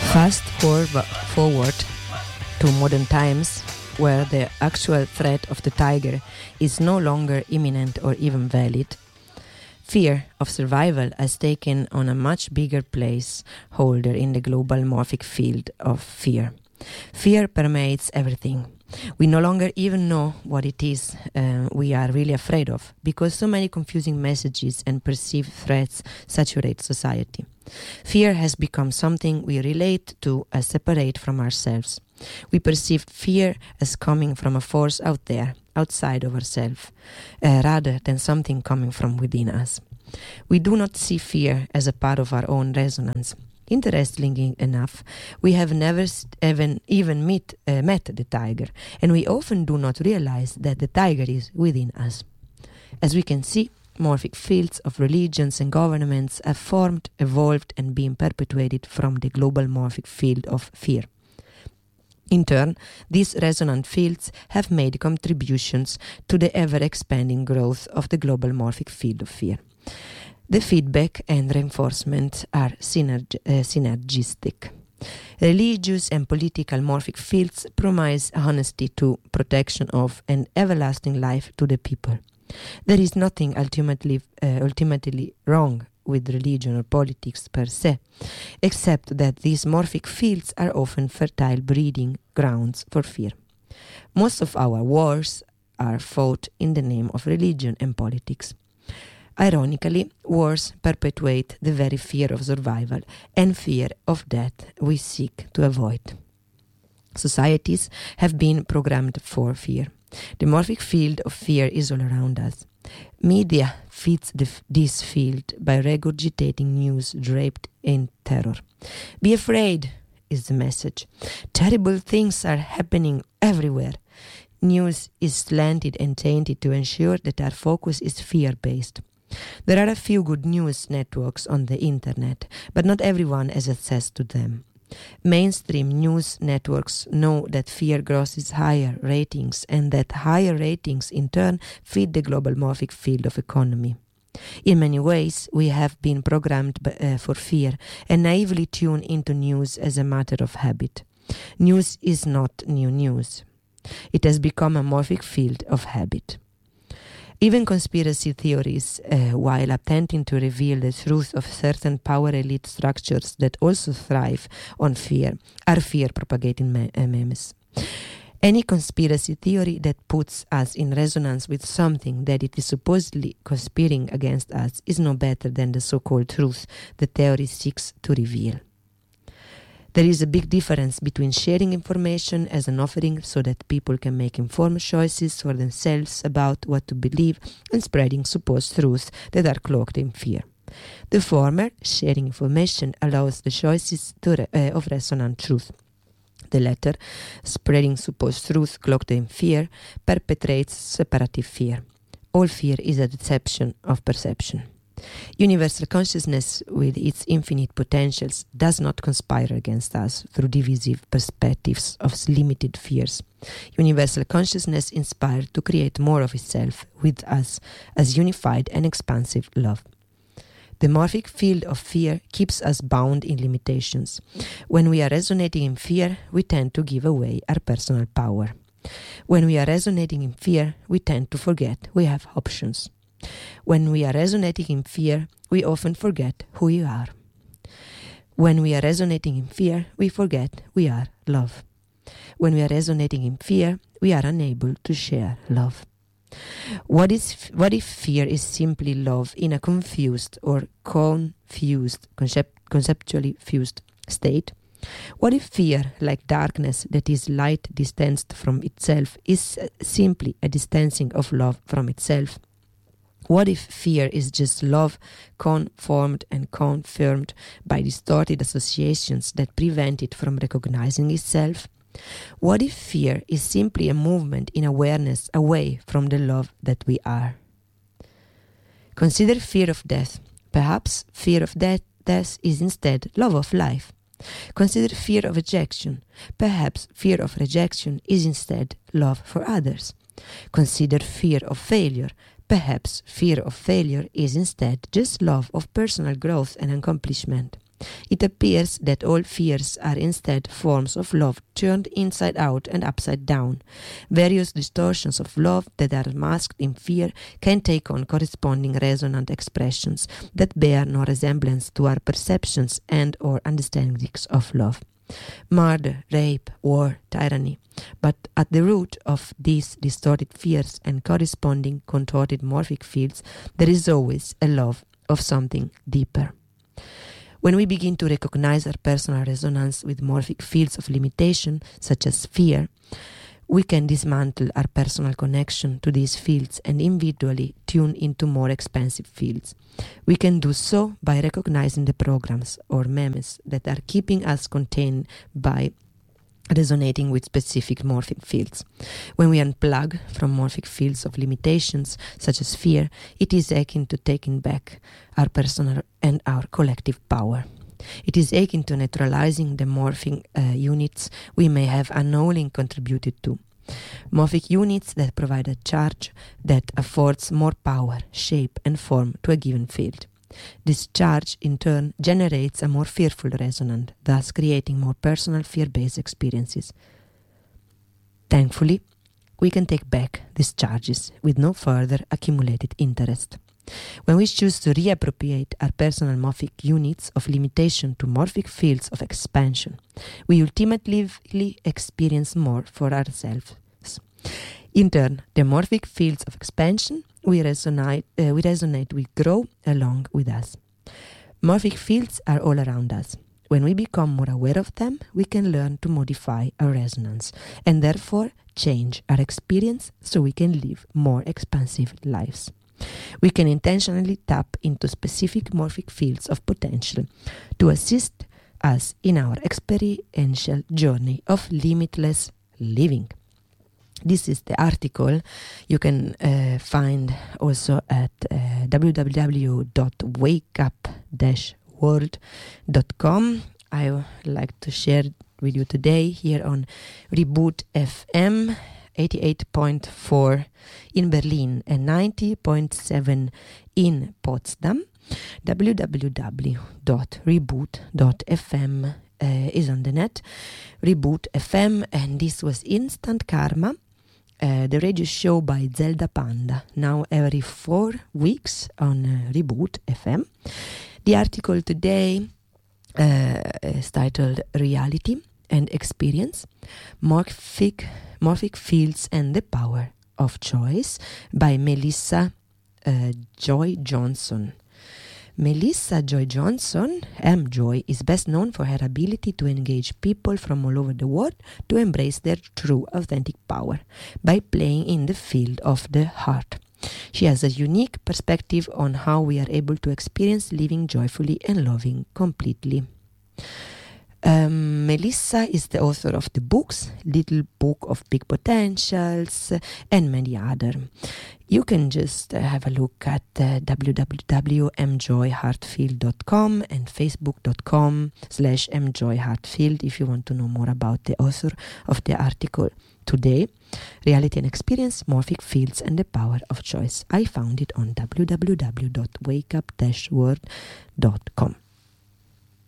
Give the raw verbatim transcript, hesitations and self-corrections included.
Fast forward to modern times, where the actual threat of the tiger is no longer imminent or even valid. Fear of survival has taken on a much bigger placeholder in the global morphic field of fear. Fear permeates everything. We no longer even know what it is uh, we are really afraid of, because so many confusing messages and perceived threats saturate society. Fear has become something we relate to as separate from ourselves. We perceive fear as coming from a force out there, outside of ourselves, uh, rather than something coming from within us. We do not see fear as a part of our own resonance. Interestingly enough, we have never even, even meet, uh, met the tiger, and we often do not realize that the tiger is within us. As we can see, morphic fields of religions and governments have formed, evolved, and been perpetuated from the global morphic field of fear. In turn, these resonant fields have made contributions to the ever-expanding growth of the global morphic field of fear. The feedback and reinforcement are synerg- uh, synergistic. Religious and political morphic fields promise honesty to, protection of, and everlasting life to the people. There is nothing ultimately, uh, ultimately wrong with religion or politics per se, except that these morphic fields are often fertile breeding grounds for fear. Most of our wars are fought in the name of religion and politics. Ironically, wars perpetuate the very fear of survival and fear of death we seek to avoid. Societies have been programmed for fear. The morphic field of fear is all around us. Media feeds the f- this field by regurgitating news draped in terror. Be afraid is the message. Terrible things are happening everywhere. News is slanted and tainted to ensure that our focus is fear-based. There are a few good news networks on the internet, but not everyone has access to them. Mainstream news networks know that fear grosses higher ratings, and that higher ratings in turn feed the global morphic field of economy. In many ways, we have been programmed b- uh, for fear and naively tune into news as a matter of habit. News is not new news. It has become a morphic field of habit. Even conspiracy theories, uh, while attempting to reveal the truth of certain power elite structures that also thrive on fear, are fear-propagating me- uh, memes. Any conspiracy theory that puts us in resonance with something that it is supposedly conspiring against us is no better than the so-called truth the theory seeks to reveal. There is a big difference between sharing information as an offering so that people can make informed choices for themselves about what to believe, and spreading supposed truths that are cloaked in fear. The former, sharing information, allows the choices to re- uh, of resonant truth. The latter, spreading supposed truth cloaked in fear, perpetrates separative fear. All fear is a deception of perception. Universal consciousness, with its infinite potentials, does not conspire against us through divisive perspectives of limited fears. Universal consciousness inspired to create more of itself with us as unified and expansive love. The morphic field of fear keeps us bound in limitations. When we are resonating in fear, we tend to give away our personal power. When we are resonating in fear, we tend to forget we have options. When we are resonating in fear, we often forget who we are. When we are resonating in fear, we forget we are love. When we are resonating in fear, we are unable to share love. What is what if fear is simply love in a confused or confused, concept, conceptually fused state? What if fear, like darkness that is light distanced from itself, is simply a distancing of love from itself? What if fear is just love conformed and confirmed by distorted associations that prevent it from recognizing itself? What if fear is simply a movement in awareness away from the love that we are? Consider fear of death. Perhaps fear of death, death is instead love of life. Consider fear of rejection. Perhaps fear of rejection is instead love for others. Consider fear of failure. Perhaps fear of failure is instead just love of personal growth and accomplishment. It appears that all fears are instead forms of love turned inside out and upside down. Various distortions of love that are masked in fear can take on corresponding resonant expressions that bear no resemblance to our perceptions and or understandings of love. Murder, rape, war, tyranny. But at the root of these distorted fears and corresponding contorted morphic fields, there is always a love of something deeper. When we begin to recognize our personal resonance with morphic fields of limitation, such as fear, we can dismantle our personal connection to these fields and individually tune into more expansive fields. We can do so by recognizing the programs or memes that are keeping us contained by resonating with specific morphic fields. When we unplug from morphic fields of limitations, such as fear, it is akin to taking back our personal and our collective power. It is akin to neutralizing the morphing uh, units we may have unknowingly contributed to. Morphic units that provide a charge that affords more power, shape, and form to a given field. This charge, in turn, generates a more fearful resonance, thus creating more personal fear-based experiences. Thankfully, we can take back these charges with no further accumulated interest. When we choose to reappropriate our personal morphic units of limitation to morphic fields of expansion, we ultimately experience more for ourselves. In turn, the morphic fields of expansion we resonate, uh, we resonate will grow along with us. Morphic fields are all around us. When we become more aware of them, we can learn to modify our resonance and therefore change our experience so we can live more expansive lives. We can intentionally tap into specific morphic fields of potential to assist us in our experiential journey of limitless living. This is the article you can uh, find also at uh, w w w dot wake up dash world dot com. I would like to share with you today here on Reboot F M eighty-eight point four in Berlin and ninety point seven in Potsdam. w w w dot reboot dot f m uh, is on the net. Reboot F M, and this was Instant Karma. Uh, the radio show by Zelda Panda, now every four weeks on uh, Reboot F M. The article today uh, is titled Reality and Experience, Morphic, Morphic Fields and the Power of Choice by Melissa uh, Joy Johnson. Melissa Joy Johnson, M. Joy, is best known for her ability to engage people from all over the world to embrace their true authentic power by playing in the field of the heart. She has a unique perspective on how we are able to experience living joyfully and loving completely. Um, Melissa is the author of the books Little Book of Big Potentials and many other. You can just uh, have a look at uh, w w w dot m joy hartfield dot com and facebook dot com slash m joy hartfield if you want to know more about the author of the article today, Reality and Experience, Morphic Fields and the Power of Choice. I found it on w w w dot wake up dash world dot com.